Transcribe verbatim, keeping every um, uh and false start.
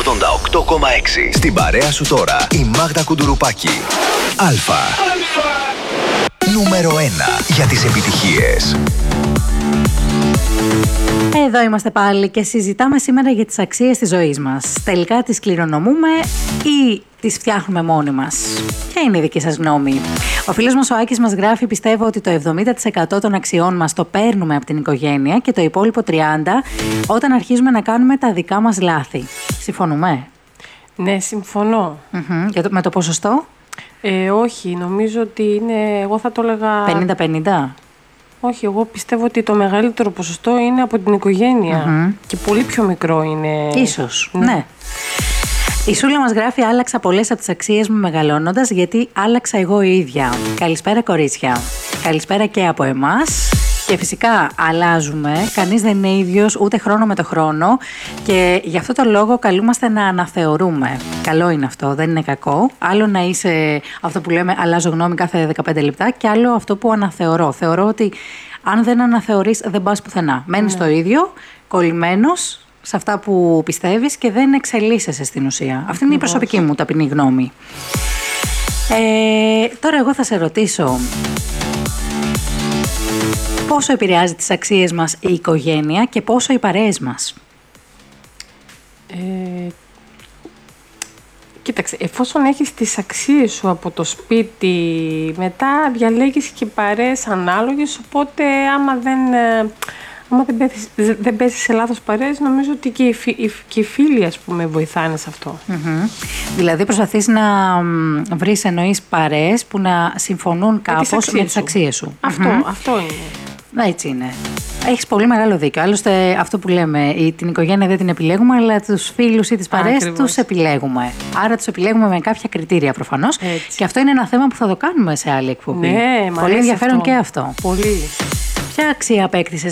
ογδόντα οκτώ κόμμα έξι. Στην παρέα σου τώρα η Μάγδα Κουντουρουπάκη. Αλφα. Νούμερο ένα για τις επιτυχίες. Εδώ είμαστε πάλι και συζητάμε σήμερα για τις αξίες της ζωής μας. Τελικά τις κληρονομούμε ή τις φτιάχνουμε μόνοι μας? Ποια είναι η δική σας γνώμη? Ο φίλος μας ο Άκης μας γράφει: πιστεύω ότι το εβδομήντα τοις εκατό των αξιών μας το παίρνουμε από την οικογένεια και το υπόλοιπο τριάντα τοις εκατό όταν αρχίζουμε να κάνουμε τα δικά μας λάθη. Συμφωνούμε? Ναι, συμφωνώ. Mm-hmm. Και το, με το ποσοστό? Ε, όχι, νομίζω ότι είναι, εγώ θα το έλεγα... πενήντα πενήντα. Όχι, εγώ πιστεύω ότι το μεγαλύτερο ποσοστό είναι από την οικογένεια. Mm-hmm. Και πολύ πιο μικρό είναι... Ίσως, ναι. ναι. Η Σούλα μας γράφει: άλλαξα πολλές από τις αξίες μου μεγαλώνοντας, γιατί άλλαξα εγώ η ίδια. Καλησπέρα κορίτσια. Καλησπέρα και από εμάς. Και φυσικά αλλάζουμε, κανείς δεν είναι ίδιος ούτε χρόνο με το χρόνο και γι' αυτό το λόγο καλούμαστε να αναθεωρούμε. Καλό είναι αυτό, δεν είναι κακό. Άλλο να είσαι αυτό που λέμε αλλάζω γνώμη κάθε δεκαπέντε λεπτά και άλλο αυτό που αναθεωρώ. Θεωρώ ότι αν δεν αναθεωρείς δεν πας πουθενά. Μένεις το ίδιο, κολλημένος σε αυτά που πιστεύεις και δεν εξελίσσεσαι στην ουσία. Αυτή είναι η προσωπική μου ταπεινή γνώμη. Ε, τώρα εγώ θα σε ρωτήσω, πόσο επηρεάζει τις αξίες μας η οικογένεια και πόσο οι παρέες μας? Ε, κοίταξε, εφόσον έχεις τις αξίες σου από το σπίτι, μετά διαλέγεις και παρέες ανάλογες, οπότε άμα δεν, άμα δεν, πέθεις, δεν πέσεις σε λάθος παρέες, νομίζω ότι και οι, οι, και οι φίλοι, ας πούμε, βοηθάνε σε αυτό. Mm-hmm. Δηλαδή προσπαθείς να βρεις, εννοείς, παρέες που να συμφωνούν κάπως με τις αξίες σου. Αυτό, mm-hmm. αυτό είναι. Έτσι είναι. Έχεις πολύ μεγάλο δίκιο. Άλλωστε, αυτό που λέμε, την οικογένεια δεν την επιλέγουμε, αλλά τους φίλους ή τις παρέες τους επιλέγουμε. Άρα τους επιλέγουμε με κάποια κριτήρια προφανώς. Έτσι. Και αυτό είναι ένα θέμα που θα το κάνουμε σε άλλη εκπομπή. Ναι, πολύ ενδιαφέρον αυτό. Και αυτό. Πολύ. Ποια αξία απέκτησες